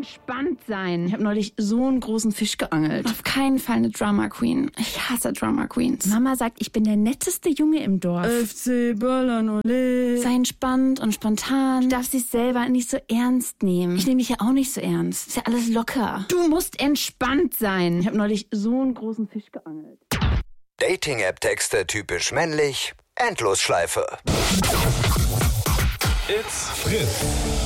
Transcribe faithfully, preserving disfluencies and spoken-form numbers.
entspannt sein. Ich habe neulich so einen großen Fisch geangelt. Auf keinen Fall eine Drama Queen. Ich hasse Drama Queens. Mama sagt, ich bin der netteste Junge im Dorf. F C Ballern, ole. Sei entspannt und spontan. Du darfst dich selber nicht so ernst nehmen. Ich nehme mich ja auch nicht so ernst. Ist ja alles locker. Du musst entspannt sein. Ich habe neulich so einen großen Fisch geangelt. Dating-App-Texte typisch männlich. Endlosschleife. It's Fritz.